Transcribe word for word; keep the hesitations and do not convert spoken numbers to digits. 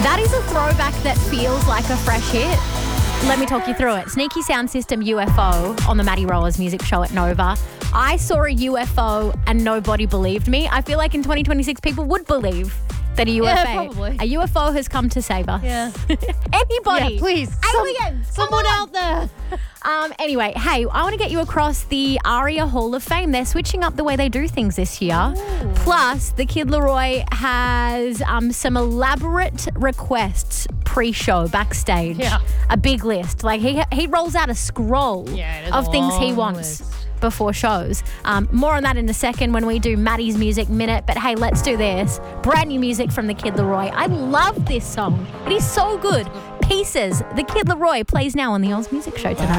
That is a throwback that feels like a fresh hit. Let me talk you through it. Sneaky Sound System U F O on the Maddie Rollers music show at Nova. I saw a U F O and nobody believed me. I feel like in twenty twenty-six people would believe that a U F O, Yeah, probably. a U F O has come to save us. Yeah. Anybody. Yeah, please. Aliens. Some, someone out there. Um, anyway, hey, I want to get you across the ARIA Hall of Fame. They're switching up the way they do things this year. Ooh. Plus, the Kid Laroi has um, some elaborate requests pre-show backstage. Yeah. A big list. Like he he rolls out a scroll Yeah, it is of a things he long wants list. before shows. Um, more on that in a second when we do Maddie's Music Minute. But hey, let's do this. Brand new music from the Kid Laroi. I love this song. It is so good. Pieces. The Kid Laroi plays now on the Oz Music Show tonight.